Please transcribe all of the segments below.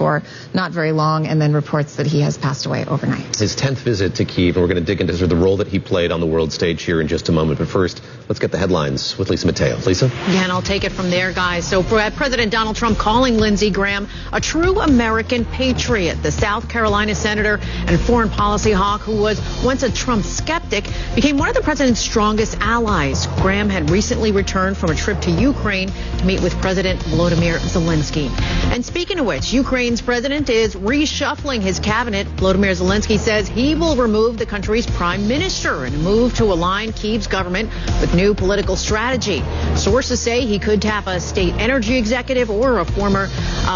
for not very long, and then reports that he has passed away overnight. His 10th visit to Kyiv, and we're going to dig into sort of the role that he played on the world stage here in just a moment. But first, let's get the headlines with Lisa Mateo. Lisa? Yeah, and I'll take it from there, guys. So President Donald Trump calling Lindsey Graham a true American patriot. The South Carolina senator and foreign policy hawk, who was once a Trump skeptic, became one of the president's strongest allies. Graham had recently returned from a trip to Ukraine to meet with President Volodymyr Zelensky. And speaking of which, Ukraine's president is reshuffling his cabinet. Volodymyr Zelensky says he will remove the country's prime minister in a move to align Kyiv's government with new political strategy. Sources say he could tap a state energy executive or a former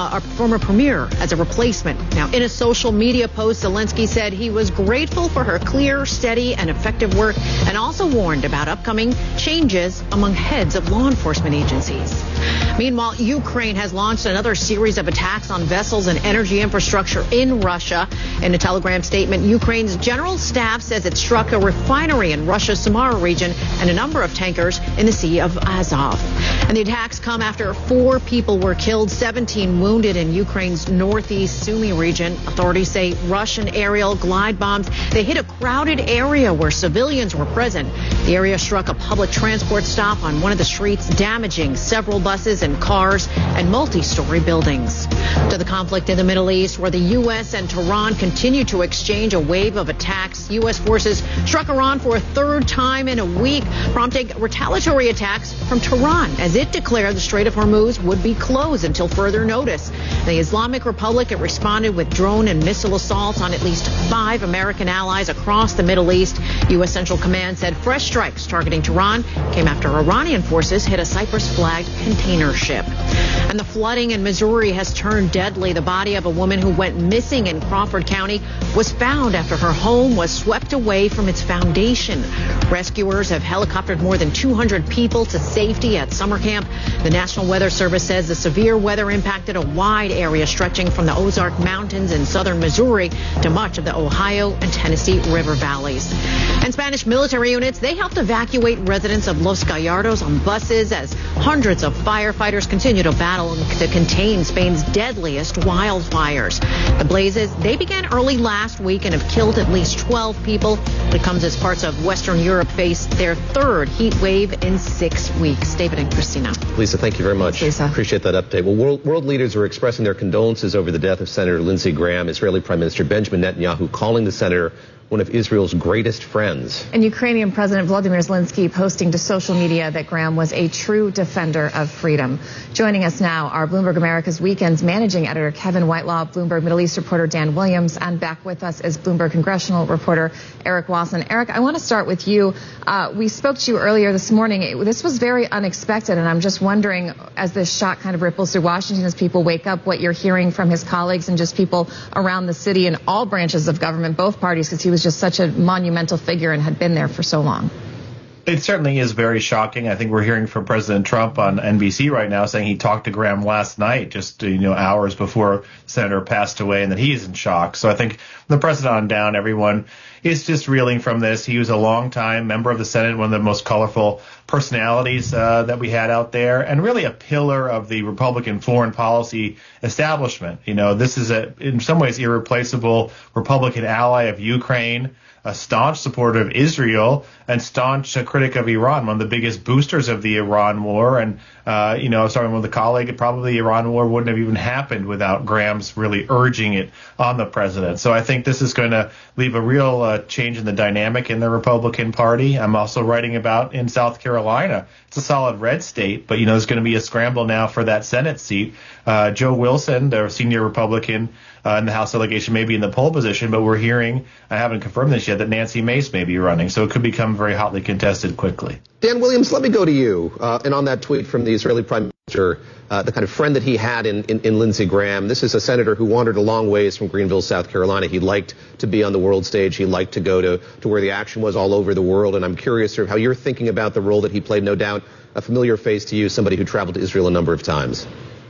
premier as a replacement. Now, in a social media post, Zelensky said he was grateful for her clear, steady, and effective work, and also warned about upcoming changes among heads of law enforcement agencies. Meanwhile, Ukraine has launched another series of attacks on vessels and energy infrastructure in Russia. In a Telegram statement, Ukraine's general staff says it struck a refinery in Russia's Samara region and a number of tankers in the Sea of Azov. And the attacks come after 4 people were killed, 17 wounded in Ukraine's northeast Sumy region. Authorities say Russian aerial glide bombs, they hit a crowded area where civilians were present. The area struck a public transport stop on one of the streets, damaging several buses and cars and multi-story buildings. To the conflict in the Middle East, where the U.S. and Tehran continue to exchange a wave of attacks. U.S. forces struck Iran for a 3rd time in a week, prompting retaliatory attacks from Tehran as it declared the Strait of Hormuz would be closed until further notice. The Islamic Republic had responded with drone and missile assaults on at least 5 American allies across the Middle East. U.S. Central Command said fresh strikes targeting Tehran came after Iranian forces hit a Cyprus-flagged container ship. And the flooding in Missouri has turned deadly. The body of a woman who went missing in Crawford County was found after her home was swept away from its foundation. Rescuers have helicoptered more than 200 people to safety at summer camp. The National Weather Service says the severe weather impacted a wide area stretching from the Ozark Mountains in southern Missouri to much of the Ohio and Tennessee River valleys. And Spanish military units, they helped evacuate residents of Los Gallardos on buses as hundreds of firefighters continue to battle to contain Spain's deadliest wildfires. The blazes, they began early last week and have killed at least 12 people. It comes as parts of Western Europe face their 3rd heat wave in 6 weeks. David and Christina. Lisa, thank you very much. Lisa. Appreciate that update. Well, world leaders are expressing their condolences over the death of Senator Lindsey Graham. Israeli Prime Minister Benjamin Netanyahu calling the senator one of Israel's greatest friends. And Ukrainian President Volodymyr Zelensky posting to social media that Graham was a true defender of freedom. Joining us now are Bloomberg America's Weekend's managing editor Kevin Whitelaw, Bloomberg Middle East reporter Dan Williams, and back with us is Bloomberg congressional reporter Eric Wasson. Eric, I want to start with you. We spoke to you earlier this morning. This was very unexpected, and I'm just wondering, as this shock kind of ripples through Washington as people wake up, what you're hearing from his colleagues and just people around the city and all branches of government, both parties, because he was just such a monumental figure and had been there for so long. It certainly is very shocking. I think we're hearing from President Trump on NBC right now saying he talked to Graham last night, just hours before the senator passed away, and that he is in shock. So I think from the president on down, everyone is just reeling from this. He was a longtime member of the Senate, one of the most colorful personalities that we had out there, and really a pillar of the Republican foreign policy establishment. This is in some ways irreplaceable Republican ally of Ukraine, a staunch supporter of Israel, and staunch critic of Iran, one of the biggest boosters of the Iran war. And, I was talking with a colleague, probably the Iran war wouldn't have even happened without Graham's really urging it on the president. So I think this is going to leave a real change in the dynamic in the Republican Party. I'm also writing about in South Carolina. It's a solid red state, but, there's going to be a scramble now for that Senate seat. Joe Wilson, the senior Republican in the House delegation, may be in the pole position, but we're hearing, I haven't confirmed this yet, that Nancy Mace may be running. So it could become very hotly contested quickly. Dan Williams, let me go to you. And on that tweet from the Israeli Prime Minister, the kind of friend that he had in Lindsey Graham, this is a senator who wandered a long ways from Greenville, South Carolina. He liked to be on the world stage. He liked to go to where the action was all over the world. And I'm curious sort of how you're thinking about the role that he played. No doubt a familiar face to you, somebody who traveled to Israel a number of times.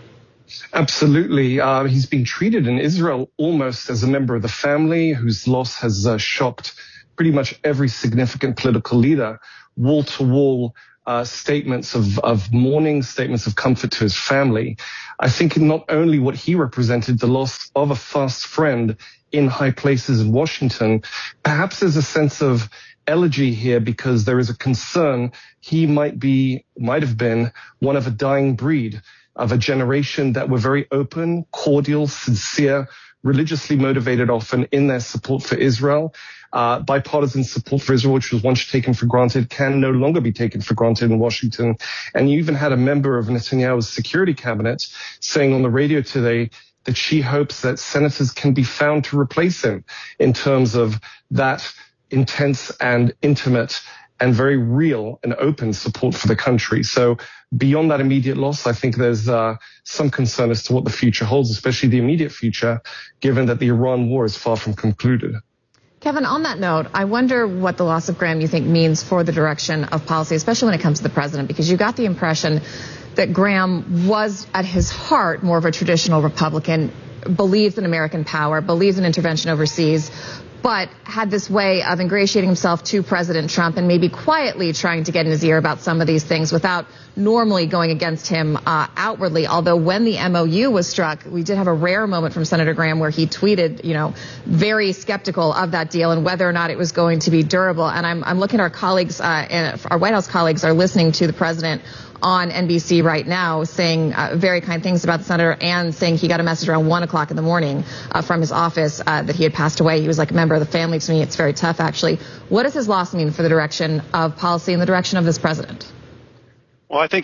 Absolutely. He's been treated in Israel almost as a member of the family whose loss has shocked pretty much every significant political leader. Wall to wall statements of mourning, statements of comfort to his family. I think not only what he represented, the loss of a fast friend in high places in Washington, perhaps there's a sense of elegy here because there is a concern he might have been one of a dying breed, of a generation that were very open, cordial, sincere, religiously motivated often in their support for Israel. Bipartisan support for Israel, which was once taken for granted, can no longer be taken for granted in Washington. And you even had a member of Netanyahu's security cabinet saying on the radio today that she hopes that senators can be found to replace him in terms of that intense and intimate and very real and open support for the country. So beyond that immediate loss, I think there's some concern as to what the future holds, especially the immediate future, given that the Iran war is far from concluded. Kevin, on that note, I wonder what the loss of Graham you think means for the direction of policy, especially when it comes to the president, because you got the impression that Graham was at his heart more of a traditional Republican, believes in American power, believes in intervention overseas, but had this way of ingratiating himself to President Trump and maybe quietly trying to get in his ear about some of these things without normally going against him outwardly. Although when the MOU was struck, we did have a rare moment from Senator Graham where he tweeted, very skeptical of that deal and whether or not it was going to be durable. And I'm looking at our colleagues, our White House colleagues are listening to the president on NBC right now saying very kind things about the senator and saying he got a message around 1 o'clock in the morning from his office that he had passed away. He was like a member of the family to me. It's very tough, actually. What does his loss mean for the direction of policy and the direction of this president? Well, I think,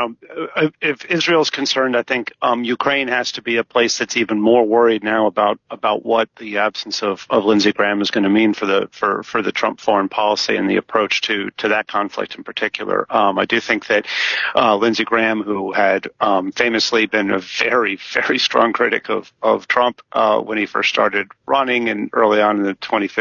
if Israel's concerned, I think Ukraine has to be a place that's even more worried now about what the absence of Lindsey Graham is going to mean for the Trump foreign policy and the approach to that conflict in particular. I do think that Lindsey Graham, who had famously been a very, very strong critic of Trump when he first started running and early on in the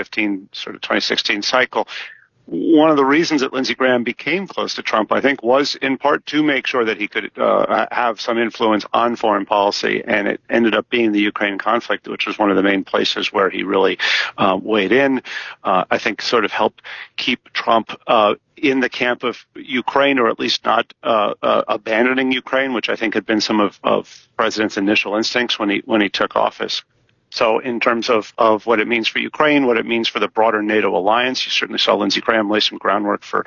2016 cycle, one of the reasons that Lindsey Graham became close to Trump, I think, was in part to make sure that he could have some influence on foreign policy. And it ended up being the Ukraine conflict, which was one of the main places where he really weighed in. I think sort of helped keep Trump in the camp of Ukraine, or at least not abandoning Ukraine, which I think had been some of the president's initial instincts when he took office. So in terms of what it means for Ukraine, what it means for the broader NATO alliance, you certainly saw Lindsey Graham lay some groundwork for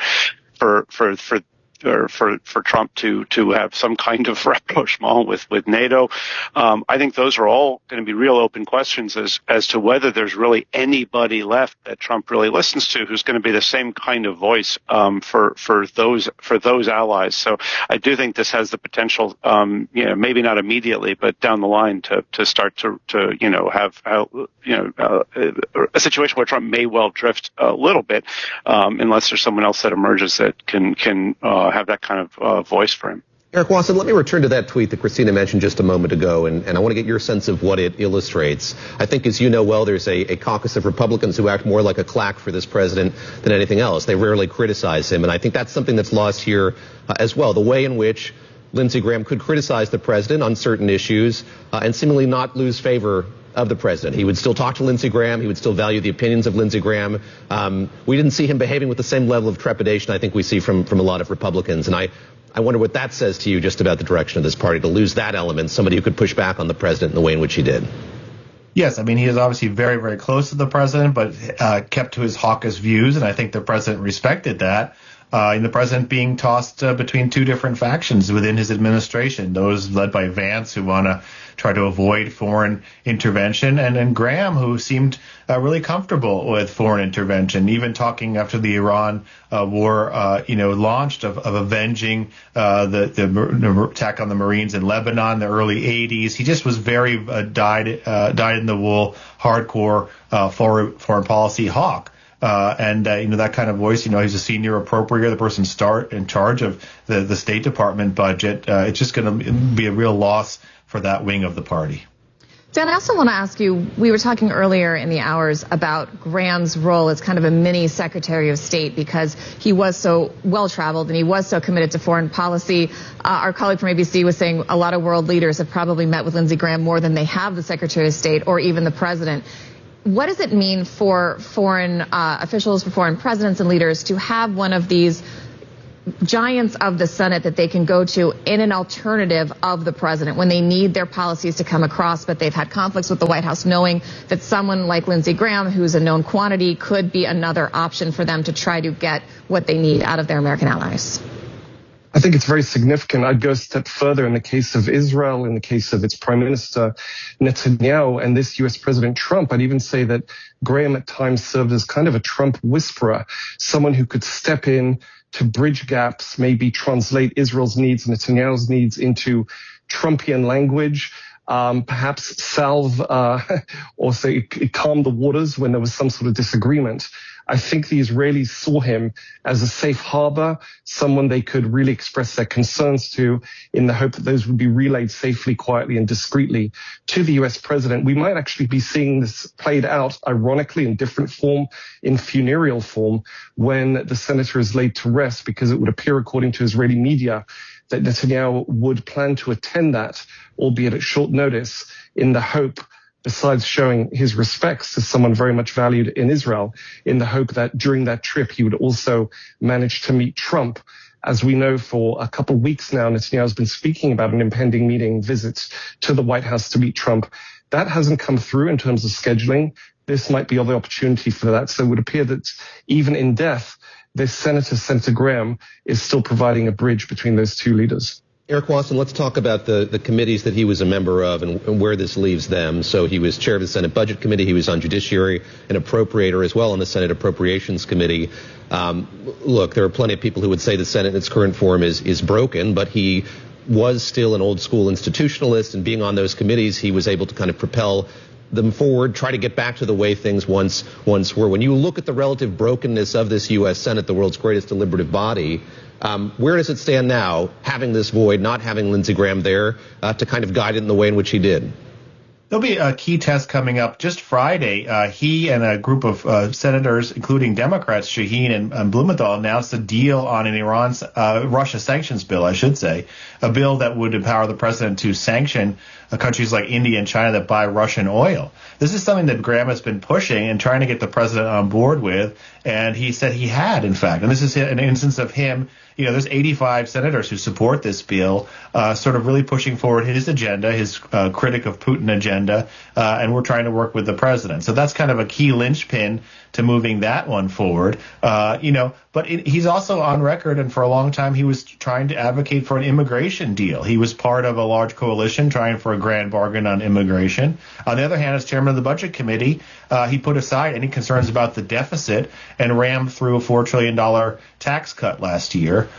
Trump to have some kind of rapprochement with NATO. I think those are all going to be real open questions as to whether there's really anybody left that Trump really listens to who's going to be the same kind of voice for those allies. So I do think this has the potential, maybe not immediately, but down the line to start to have a situation where Trump may well drift a little bit, unless there's someone else that emerges that can have that kind of voice for him. Eric Wasson, let me return to that tweet that Christina mentioned just a moment ago, and I want to get your sense of what it illustrates. I think, as you know well, there's a caucus of Republicans who act more like a claque for this president than anything else. They rarely criticize him, and I think that's something that's lost here as well, the way in which Lindsey Graham could criticize the president on certain issues and seemingly not lose favor of the president. He would still talk to Lindsey Graham. He would still value the opinions of Lindsey Graham. We didn't see him behaving with the same level of trepidation I think we see from a lot of Republicans. And I wonder what that says to you just about the direction of this party, to lose that element, somebody who could push back on the president in the way in which he did. Yes, I mean, he is obviously very, very close to the president, but kept to his hawkish views, and I think the president respected that. And the president being tossed between two different factions within his administration, those led by Vance, who want to try to avoid foreign intervention, and then Graham, who seemed really comfortable with foreign intervention, even talking after the Iran war, launched of avenging the attack on the Marines in Lebanon in the early 80s. He just was very dyed in the wool, hardcore foreign policy hawk. That kind of voice, he's a senior appropriator, the person in charge of the State Department budget. It's just going to be a real loss for that wing of the party. Dan, I also want to ask you, we were talking earlier in the hours about Graham's role as kind of a mini Secretary of State because he was so well-traveled and he was so committed to foreign policy. Our colleague from ABC was saying a lot of world leaders have probably met with Lindsey Graham more than they have the Secretary of State or even the president. What does it mean for foreign officials, for foreign presidents and leaders to have one of these giants of the Senate that they can go to in an alternative of the president when they need their policies to come across, but they've had conflicts with the White House, knowing that someone like Lindsey Graham, who's a known quantity, could be another option for them to try to get what they need out of their American allies? I think it's very significant. I'd go a step further in the case of Israel, in the case of its Prime Minister Netanyahu and this U.S. President Trump. I'd even say that Graham at times served as kind of a Trump whisperer, someone who could step in to bridge gaps, maybe translate Israel's needs, Netanyahu's needs into Trumpian language, perhaps salve or say calm the waters when there was some sort of disagreement. I think the Israelis saw him as a safe harbor, someone they could really express their concerns to in the hope that those would be relayed safely, quietly, and discreetly to the U.S. president. We might actually be seeing this played out, ironically, in different form, in funereal form, when the senator is laid to rest, because it would appear, according to Israeli media, that Netanyahu would plan to attend that, albeit at short notice, in the hope, besides showing his respects to someone very much valued in Israel, in the hope that during that trip he would also manage to meet Trump. As we know, for a couple of weeks now, Netanyahu has been speaking about an impending meeting, visits to the White House to meet Trump. That hasn't come through in terms of scheduling. This might be the opportunity for that. So it would appear that even in death, this Senator Graham, is still providing a bridge between those two leaders. Eric Wasson, let's talk about the committees that he was a member of and where this leaves them. So he was chair of the Senate Budget Committee. He was on Judiciary and Appropriator as well on the Senate Appropriations Committee. Look, there are plenty of people who would say the Senate in its current form is broken, but he was still an old school institutionalist, and being on those committees, he was able to kind of propel them forward, try to get back to the way things once were. When you look at the relative brokenness of this U.S. Senate, the world's greatest deliberative body, where does it stand now, having this void, not having Lindsey Graham there to kind of guide it in the way in which he did? There'll be a key test coming up just Friday. He and a group of senators, including Democrats, Shaheen and Blumenthal, announced a deal on an Russia sanctions bill, I should say, a bill that would empower the president to sanction countries like India and China that buy Russian oil. This is something that Graham has been pushing and trying to get the president on board with, and he said he had, in fact. And this is an instance of him. You know, there's 85 senators who support this bill, sort of really pushing forward his agenda, his critic of Putin agenda, and we're trying to work with the president. So that's kind of a key linchpin to moving that one forward. But he's also on record, and for a long time he was trying to advocate for an immigration deal. He was part of a large coalition trying for a grand bargain on immigration. On the other hand, as chairman of the Budget Committee, he put aside any concerns about the deficit and rammed through a $4 trillion tax cut last year,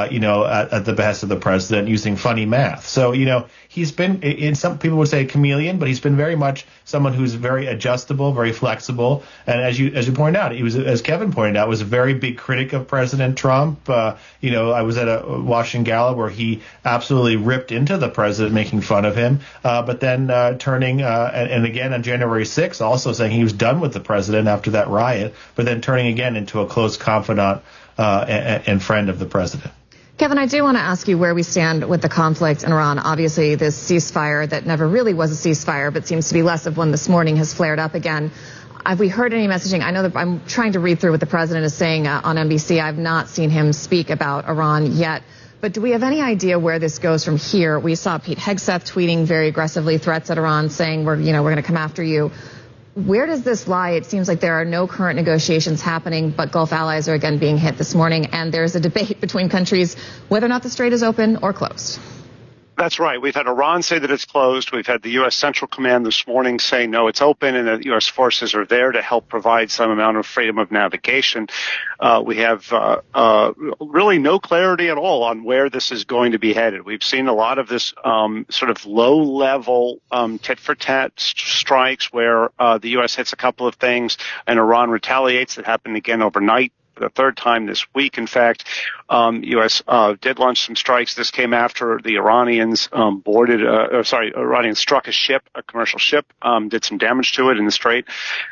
at the behest of the president using funny math. So, he's been, in some people would say a chameleon, but he's been very much someone who's very adjustable, very flexible. And as you pointed out, he was, as Kevin pointed out, was a very big critic of President Trump. I was at a Washington Gala where he absolutely ripped into the president, making fun of him, but then turning, and again on January 6th, also saying he was done with the president after that riot, but then turning again into a close confidant and friend of the president. Kevin, I do want to ask you where we stand with the conflict in Iran. Obviously, this ceasefire that never really was a ceasefire, but seems to be less of one this morning, has flared up again. Have we heard any messaging? I know that I'm trying to read through what the president is saying on NBC. I've not seen him speak about Iran yet. But do we have any idea where this goes from here? We saw Pete Hegseth tweeting very aggressively threats at Iran, saying we're going to come after you. Where does this lie? It seems like there are no current negotiations happening, but Gulf allies are again being hit this morning, and there's a debate between countries whether or not the strait is open or closed. That's right. We've had Iran say that it's closed. We've had the U.S. Central Command this morning say, no, it's open, and the U.S. forces are there to help provide some amount of freedom of navigation. We have really no clarity at all on where this is going to be headed. We've seen a lot of this sort of low-level tit-for-tat strikes where the U.S. hits a couple of things and Iran retaliates. It happened again overnight. The third time this week, in fact, U.S. Did launch some strikes. This came after the Iranians Iranians struck a ship, a commercial ship, did some damage to it in the Strait.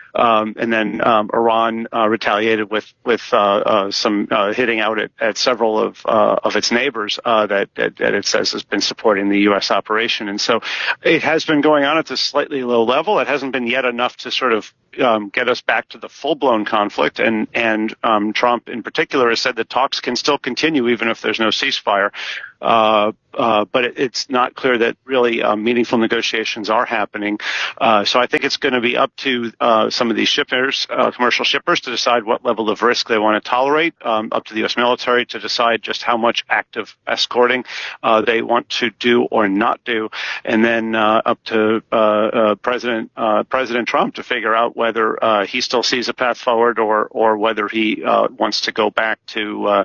And then Iran retaliated with some hitting out at several of its neighbors that it says has been supporting the U.S. operation. And so it has been going on at this slightly low level. It hasn't been yet enough to sort of get us back to the full-blown conflict. And Trump in particular has said that talks can still continue even if there's no ceasefire. But it's not clear that really meaningful negotiations are happening. So I think it's going to be up to some of these shippers, commercial shippers, to decide what level of risk they want to tolerate, up to the U.S. military to decide just how much active escorting they want to do or not do, and then up to President Trump to figure out whether he still sees a path forward or whether he wants to go back to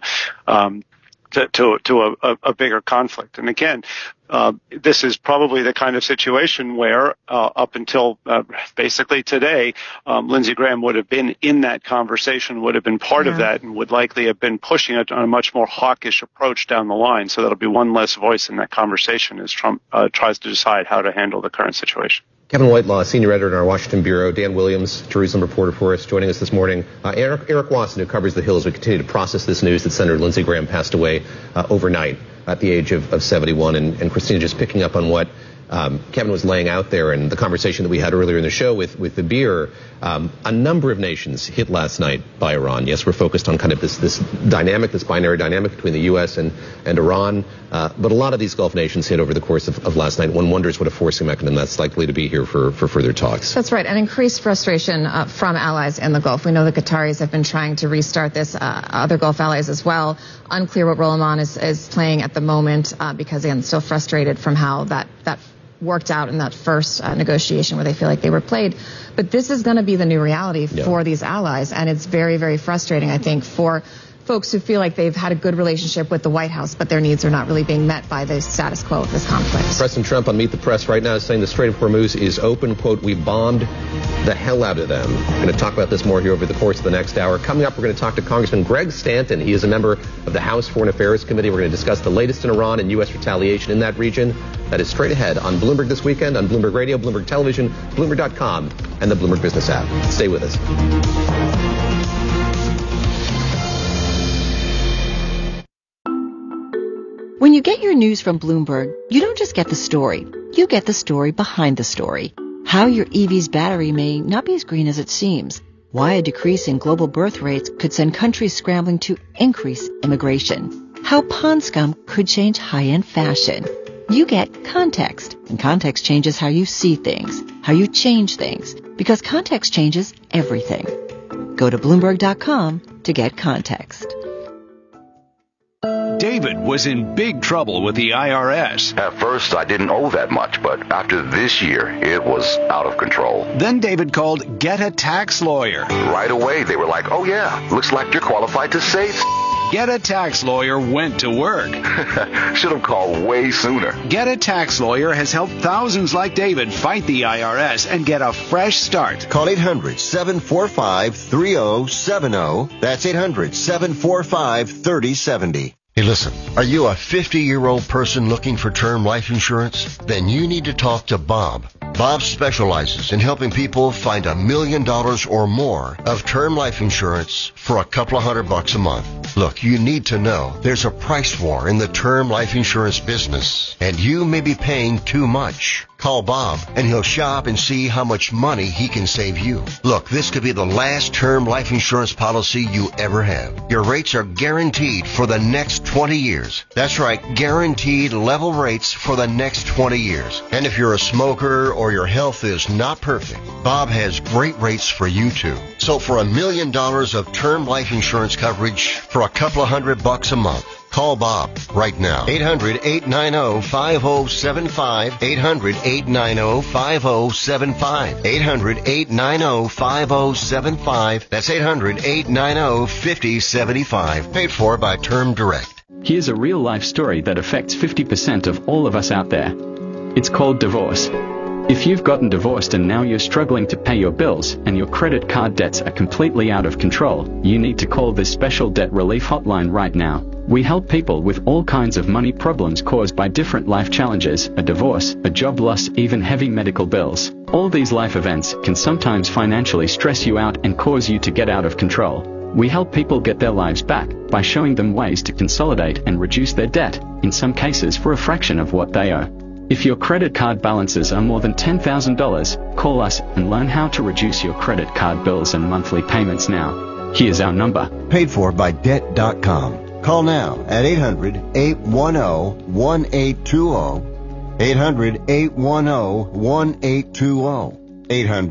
a bigger conflict. And again, this is probably the kind of situation where up until basically today, Lindsey Graham would have been in that conversation, would have been part of that, and would likely have been pushing it on a much more hawkish approach down the line. So that'll be one less voice in that conversation as Trump tries to decide how to handle the current situation. Kevin Whitelaw, senior editor in our Washington bureau. Dan Williams, Jerusalem reporter for us, joining us this morning. Eric Wasson, who covers the Hill, as we continue to process this news that Senator Lindsey Graham passed away overnight at the age of 71. And Christina, just picking up on what Kevin was laying out there and the conversation that we had earlier in the show with the beer, a number of nations hit last night by Iran. Yes, we're focused on kind of this dynamic, this binary dynamic between the U.S. and Iran, but a lot of these Gulf nations hit over the course of last night. One wonders what a forcing mechanism that's likely to be here for further talks. That's right, and increased frustration from allies in the Gulf. We know the Qataris have been trying to restart this, other Gulf allies as well. Unclear what role Oman is playing at the moment because, again, still frustrated from how that worked out in that first negotiation where they feel like they were played. But this is going to be the new reality for these allies, and it's very, very frustrating, I think, for folks who feel like they've had a good relationship with the White House, but their needs are not really being met by the status quo of this conflict. President Trump on Meet the Press right now is saying the Strait of Hormuz is open. Quote, we bombed the hell out of them. We're going to talk about this more here over the course of the next hour. Coming up, we're going to talk to Congressman Greg Stanton. He is a member of the House Foreign Affairs Committee. We're going to discuss the latest in Iran and U.S. retaliation in that region. That is straight ahead on Bloomberg This Weekend, on Bloomberg Radio, Bloomberg Television, Bloomberg.com, and the Bloomberg Business app. Stay with us. When you get your news from Bloomberg, you don't just get the story. You get the story behind the story. How your EV's battery may not be as green as it seems. Why a decrease in global birth rates could send countries scrambling to increase immigration. How pond scum could change high-end fashion. You get context, and context changes how you see things, how you change things, because context changes everything. Go to Bloomberg.com to get context. David was in big trouble with the IRS. At first, I didn't owe that much, but after this year, it was out of control. Then David called Get a Tax Lawyer. Right away, they were like, oh yeah, looks like you're qualified to save. Get a Tax Lawyer went to work. Should have called way sooner. Get a Tax Lawyer has helped thousands like David fight the IRS and get a fresh start. Call 800-745-3070. That's 800-745-3070. Hey, listen, are you a 50-year-old person looking for term life insurance? Then you need to talk to Bob. Bob specializes in helping people find $1 million or more of term life insurance for a couple of $100 a month. Look, you need to know there's a price war in the term life insurance business, and you may be paying too much. Call Bob, and he'll shop and see how much money he can save you. Look, this could be the last term life insurance policy you ever have. Your rates are guaranteed for the next 20 years. That's right, guaranteed level rates for the next 20 years. And if you're a smoker or your health is not perfect, Bob has great rates for you too. So for $1 million of term life insurance coverage for a couple of $100 a month, call Bob right now. 800-890-5075. 800-890-5075. 800-890-5075. That's 800-890-5075. Paid for by Term Direct. Here's a real-life story that affects 50% of all of us out there. It's called divorce. If you've gotten divorced and now you're struggling to pay your bills and your credit card debts are completely out of control, you need to call this special debt relief hotline right now. We help people with all kinds of money problems caused by different life challenges, a divorce, a job loss, even heavy medical bills. All these life events can sometimes financially stress you out and cause you to get out of control. We help people get their lives back by showing them ways to consolidate and reduce their debt, in some cases for a fraction of what they owe. If your credit card balances are more than $10,000, call us and learn how to reduce your credit card bills and monthly payments now. Here's our number. Paid for by Debt.com. Call now at 800-810-1820. 800-810-1820. 800